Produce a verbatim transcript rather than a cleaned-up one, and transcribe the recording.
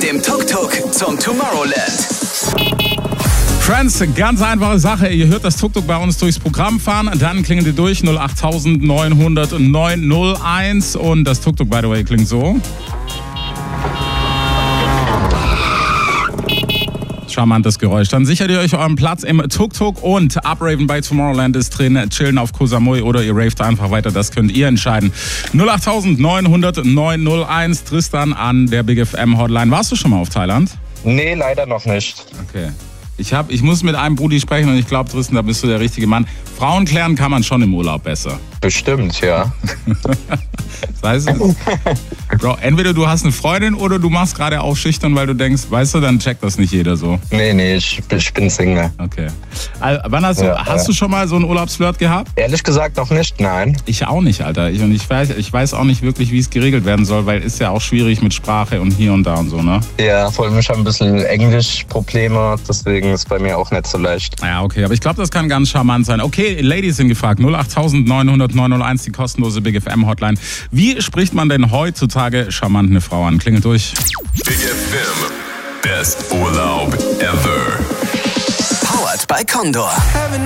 dem Tuk-Tuk zum Tomorrowland. Friends, ganz einfache Sache. Ihr hört das Tuk-Tuk bei uns durchs Programm fahren. Dann klingelt ihr durch null acht neun null null neun null eins. Und das Tuk-Tuk, by the way, klingt so. Charmantes Geräusch. Dann sichert ihr euch euren Platz im Tuk-Tuk und Upraven bei Tomorrowland ist drin. Chillen auf Koh Samui oder ihr raved einfach weiter. Das könnt ihr entscheiden. null acht neun null null neun null eins. Tristan an der Big F M Hotline. Warst du schon mal auf Thailand? Nee, leider noch nicht. Okay. Ich, hab, ich muss mit einem Brudi sprechen und ich glaube, Tristan, da bist du der richtige Mann. Frauen klären kann man schon im Urlaub besser. Bestimmt, ja. Das heißt, Bro, entweder du hast eine Freundin oder du machst gerade auf schüchtern, weil du denkst, weißt du, dann checkt das nicht jeder so. Nee, nee, ich, ich bin Single. Okay. Also, wann hast, ja, du, hast ja. du schon mal so einen Urlaubsflirt gehabt? Ehrlich gesagt noch nicht, nein. Ich auch nicht, Alter. Ich, und ich weiß, ich weiß auch nicht wirklich, wie es geregelt werden soll, weil ist ja auch schwierig mit Sprache und hier und da und so, ne? Ja, vor allem ich habe ein bisschen Englischprobleme, deswegen ist bei mir auch nicht so leicht. Ja, okay, aber ich glaube, das kann ganz charmant sein. Okay, Ladies sind gefragt, null acht neun null null neun null eins, die kostenlose Big F M Hotline. Wie spricht man denn heutzutage charmant eine Frau an? Klingelt durch. Big F M, Best Urlaub ever. Powered by Condor.